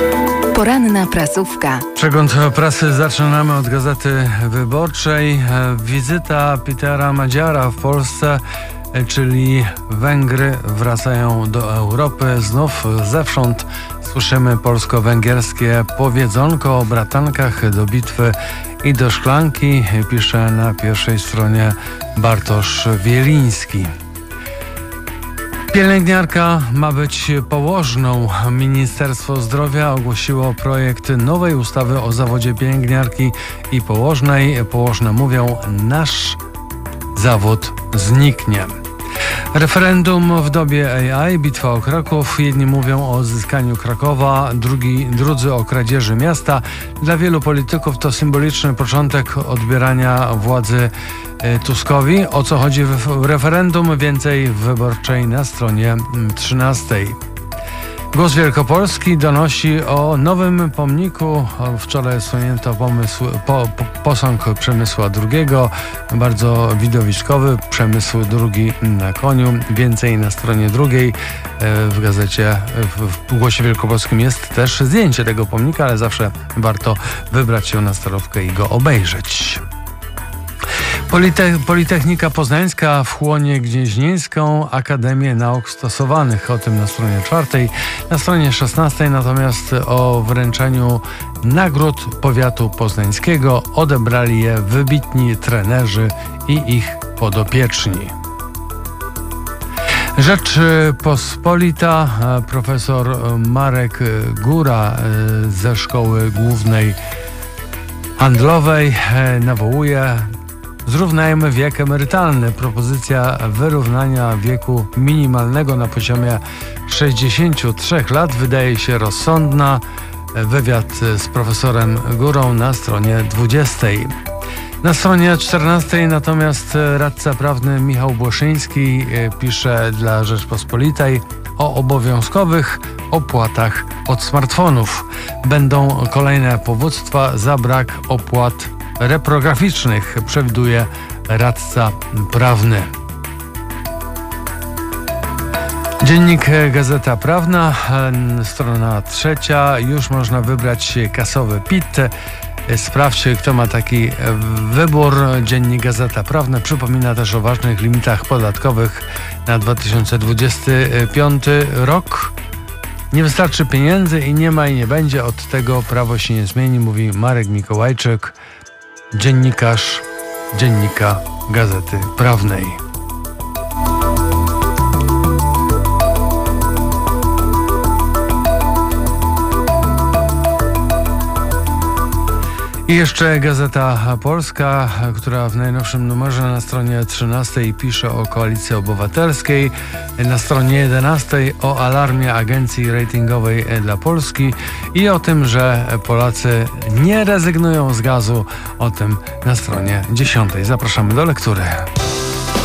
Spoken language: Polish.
Poranna prasówka. Przegląd prasy zaczynamy od Gazety Wyborczej. Wizyta Petera Magyara w Polsce, czyli Węgry wracają do Europy. Znów zewsząd słyszymy polsko-węgierskie powiedzonko o bratankach do bitwy i do szklanki, pisze na pierwszej stronie Bartosz Wieliński. Pielęgniarka ma być położną. Ministerstwo Zdrowia ogłosiło projekt nowej ustawy o zawodzie pielęgniarki i położnej. Położne mówią: nasz zawód zniknie. Referendum w dobie AI, bitwa o Kraków. Jedni mówią o odzyskaniu Krakowa, drudzy o kradzieży miasta. Dla wielu polityków to symboliczny początek odbierania władzy Tuskowi. O co chodzi w referendum? Więcej w Wyborczej na stronie 13. Głos Wielkopolski donosi o nowym pomniku. Wczoraj usunięto posąg Przemysła II, bardzo widowiskowy, Przemysł II na koniu. Więcej na stronie 2. W gazecie, w Głosie Wielkopolskim jest też zdjęcie tego pomnika, ale zawsze warto wybrać się na Starówkę i go obejrzeć. Politechnika Poznańska wchłonie Gnieźnieńską Akademię Nauk Stosowanych. O tym na stronie 4. Na stronie 16 natomiast o wręczeniu nagród powiatu poznańskiego. Odebrali je wybitni trenerzy i ich podopieczni. Rzeczpospolita. Profesor Marek Góra ze Szkoły Głównej Handlowej nawołuje: zrównajmy wiek emerytalny. Propozycja wyrównania wieku minimalnego na poziomie 63 lat wydaje się rozsądna. Wywiad z profesorem Górą na stronie 20. Na stronie 14 natomiast radca prawny Michał Błoszyński pisze dla Rzeczpospolitej o obowiązkowych opłatach od smartfonów. Będą kolejne powództwa za brak opłat reprograficznych, przewiduje radca prawny. Dziennik Gazeta Prawna, strona 3. Już można wybrać kasowy PIT. Sprawdźcie, kto ma taki wybór. Dziennik Gazeta Prawna przypomina też o ważnych limitach podatkowych na 2025 rok. Nie wystarczy pieniędzy i nie ma i nie będzie. Od tego prawo się nie zmieni, mówi Marek Mikołajczyk, dziennikarz Dziennika Gazety Prawnej. I jeszcze Gazeta Polska, która w najnowszym numerze na stronie 13 pisze o Koalicji Obywatelskiej, na stronie 11 o alarmie agencji ratingowej dla Polski i o tym, że Polacy nie rezygnują z gazu. O tym na stronie 10. Zapraszamy do lektury.